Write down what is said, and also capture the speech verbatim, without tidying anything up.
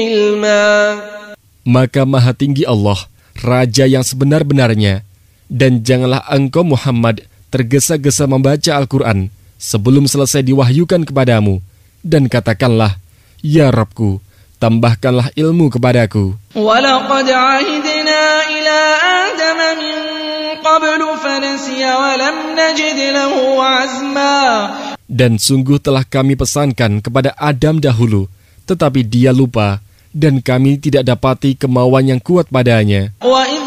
Maka Maha Tinggi Allah, Raja yang sebenar-benarnya, dan janganlah engkau Muhammad tergesa-gesa membaca Al-Quran sebelum selesai diwahyukan kepadamu, dan katakanlah, Ya Rabbku, tambahkanlah ilmu kepadaku. وَلَقَدْ عَهِدْنَا إِلَىٰ آدَمَ مِن قَبْلُ فَنَسِيَ وَلَمْ نَجِدْ لَهُ عَزْمًا. Dan sungguh telah kami pesankan kepada Adam dahulu, tetapi dia lupa, dan kami tidak dapati kemauan yang kuat padanya. وَإِذْ